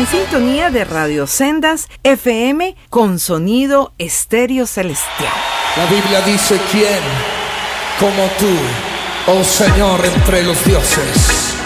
en sintonía de Radio Sendas FM con sonido estéreo celestial. La Biblia dice: ¿quién como tú, oh Señor, entre los dioses?